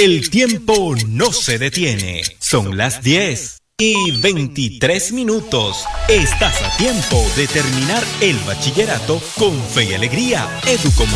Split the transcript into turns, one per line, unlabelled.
El tiempo no se detiene. Son las 10:23. Estás a tiempo de terminar el bachillerato con fe y alegría. Educomunicaciones.